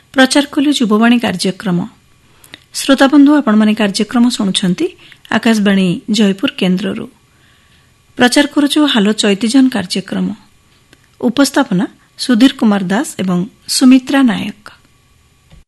प्रचार कलु युववाणी कार्यक्रम श्रोताबंधु आपण कार्यक्रम शुणुंट आकाशवाणी जयपुर केन्द्र प्रचार करुचु हालो चैतीजन कार्यक्रम उपस्थापना सुधीर कुमार दास एवं सुमित्रा नायक।